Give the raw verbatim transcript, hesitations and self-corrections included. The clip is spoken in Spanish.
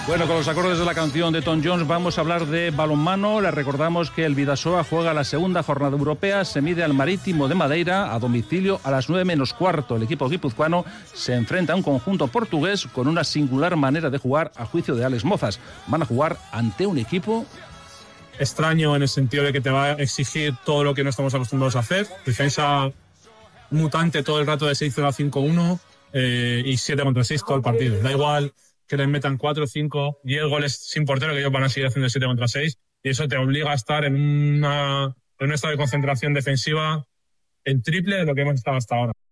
Bueno, con los acordes de la canción de Tom Jones vamos a hablar de balonmano. Les recordamos que el Bidasoa juega la segunda jornada europea, se mide al Marítimo de Madeira a domicilio a las nueve menos cuarto. El equipo guipuzcoano se enfrenta a un conjunto portugués con una singular manera de jugar a juicio de Alex Mozas. Van a jugar ante un equipo extraño en el sentido de que te va a exigir todo lo que no estamos acostumbrados a hacer. Defensa mutante todo el rato de seis cero a cinco uno eh, y siete contra seis todo el partido. Da igual que les metan cuatro, cinco, diez goles sin portero, que ellos van a seguir haciendo siete contra seis, y eso te obliga a estar en, una, en un estado de concentración defensiva en triple de lo que hemos estado hasta ahora.